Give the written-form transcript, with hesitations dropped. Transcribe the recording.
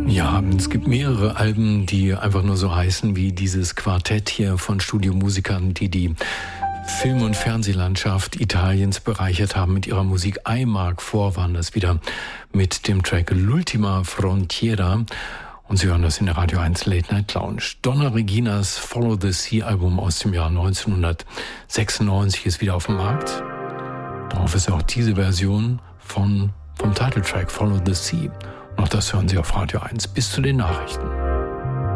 Ja, es gibt mehrere Alben, die einfach nur so heißen wie dieses Quartett hier von Studiomusikern, die die Film- und Fernsehlandschaft Italiens bereichert haben mit ihrer Musik. Einmal vor waren das wieder mit dem Track L'Ultima Frontiera. Und Sie hören das in der Radio 1 Late Night Lounge. Donna Reginas Follow the Sea Album aus dem Jahr 1996 ist wieder auf dem Markt. Darauf ist auch diese Version vom Titeltrack Follow the Sea. Und auch das hören Sie auf Radio 1 bis zu den Nachrichten.